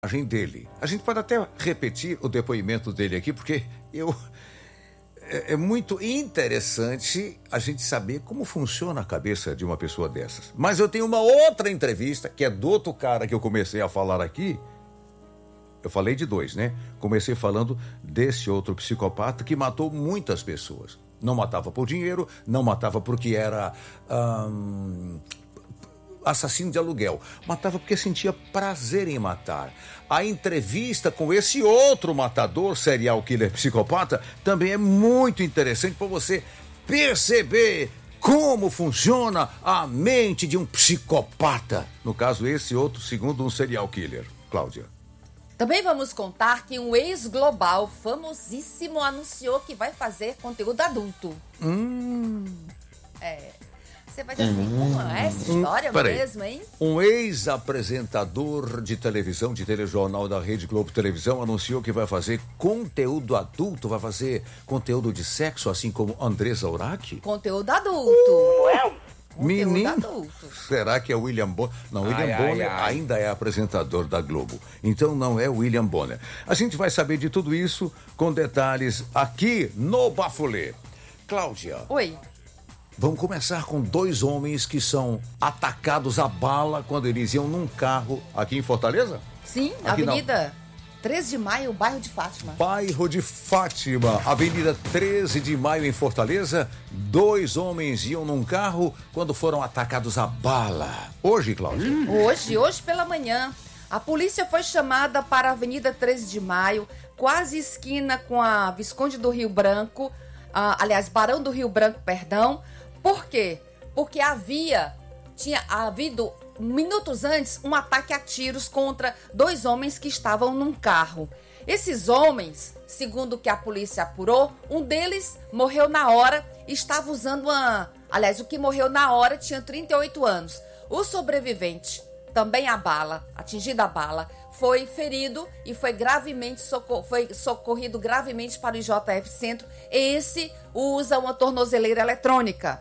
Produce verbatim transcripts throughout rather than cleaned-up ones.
imagem dele. A gente pode até repetir o depoimento dele aqui, porque eu é, é muito interessante a gente saber como funciona a cabeça de uma pessoa dessas. Mas eu tenho uma outra entrevista, que é do outro cara que eu comecei a falar aqui. Eu falei de dois, né? Comecei falando desse outro psicopata que matou muitas pessoas. Não matava por dinheiro, não matava porque era hum, assassino de aluguel. Matava porque sentia prazer em matar. A entrevista com esse outro matador, serial killer psicopata, também é muito interessante para você perceber como funciona a mente de um psicopata. No caso, esse outro, segundo um serial killer. Cláudia. Também vamos contar que um ex-global famosíssimo anunciou que vai fazer conteúdo adulto. Hum. É. Você vai dizer assim, como é essa história hum, mesmo, hein? Um ex-apresentador de televisão, de telejornal da Rede Globo Televisão, anunciou que vai fazer conteúdo adulto, vai fazer conteúdo de sexo, assim como Andressa Urach? Conteúdo adulto. Uh, é? Menino, adulto. Será que é William Bonner? Não, William ai, Bonner ai, ai. ainda é apresentador da Globo. Então não é William Bonner. A gente vai saber de tudo isso com detalhes aqui no Bafulê. Cláudia. Oi. Vamos começar com dois homens que são atacados a bala quando eles iam num carro aqui em Fortaleza? Sim, aqui Avenida não. treze de maio, bairro de Fátima. Bairro de Fátima, Avenida treze de maio em Fortaleza. Dois homens iam num carro quando foram atacados a bala. Hoje, Cláudia? Hoje, hoje pela manhã. A polícia foi chamada para a Avenida treze de maio, quase esquina com a Visconde do Rio Branco, ah, aliás, Barão do Rio Branco, perdão. Por quê? Porque havia, tinha havido minutos antes um ataque a tiros contra dois homens que estavam num carro. Esses homens, segundo o que a polícia apurou, um deles morreu na hora e estava usando uma... Aliás, o que morreu na hora tinha trinta e oito anos. O sobrevivente, também a bala, atingido a bala, foi ferido e foi gravemente socor... foi socorrido gravemente para o I J F Centro. Esse usa uma tornozeleira eletrônica.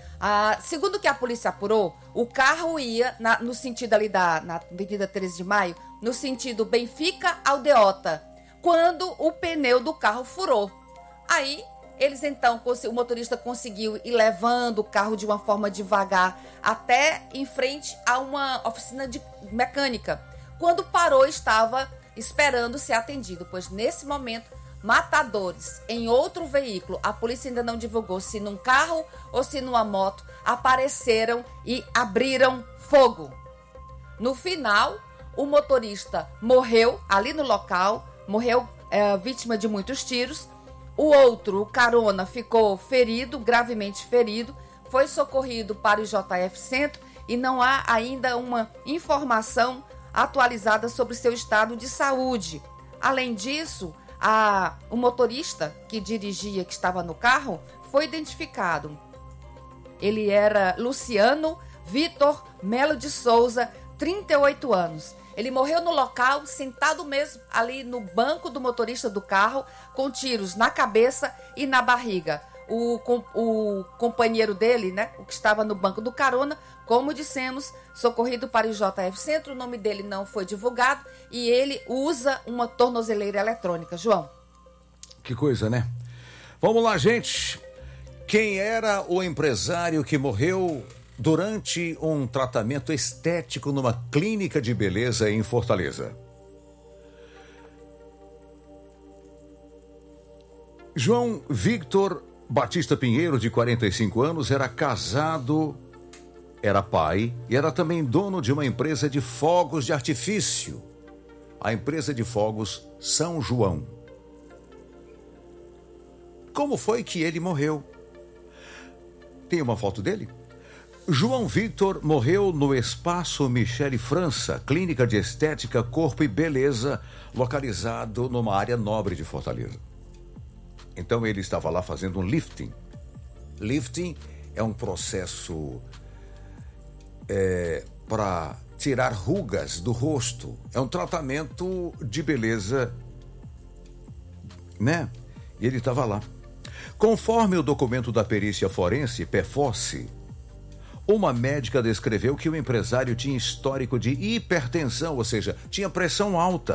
Ah, segundo o que a polícia apurou, o carro ia na, no sentido ali da na Avenida treze de maio, no sentido Benfica-Aldeota, quando o pneu do carro furou. Aí, eles então, o motorista conseguiu ir levando o carro de uma forma devagar até em frente a uma oficina de mecânica. Quando parou, estava esperando ser atendido, pois nesse momento matadores em outro veículo, a polícia ainda não divulgou se num carro ou se numa moto, apareceram e abriram fogo. No final, o motorista morreu ali no local, morreu é, vítima de muitos tiros. O outro, o carona, ficou ferido, gravemente ferido, foi socorrido para o J F Centro e não há ainda uma informação atualizada sobre seu estado de saúde. Além disso, A, o motorista que dirigia, que estava no carro, foi identificado. Ele era Luciano Vitor Melo de Souza, trinta e oito anos. Ele morreu no local, sentado mesmo ali no banco do motorista do carro, com tiros na cabeça e na barriga. O, o companheiro dele, né, o que estava no banco do carona, como dissemos, socorrido para o J F Centro, o nome dele não foi divulgado e ele usa uma tornozeleira eletrônica. João. Que coisa, né? Vamos lá, gente. Quem era o empresário que morreu durante um tratamento estético numa clínica de beleza em Fortaleza? João Victor Batista Pinheiro, de quarenta e cinco anos, era casado, era pai e era também dono de uma empresa de fogos de artifício, a empresa de fogos São João. Como foi que ele morreu? Tem uma foto dele? João Victor morreu no Espaço Michele França, clínica de estética, corpo e beleza, localizado numa área nobre de Fortaleza. Então ele estava lá fazendo um lifting. Lifting é um processo é, para tirar rugas do rosto. É um tratamento de beleza, né? E ele estava lá. Conforme o documento da perícia forense, P-F-O-S-S, uma médica descreveu que o empresário tinha histórico de hipertensão, ou seja, tinha pressão alta.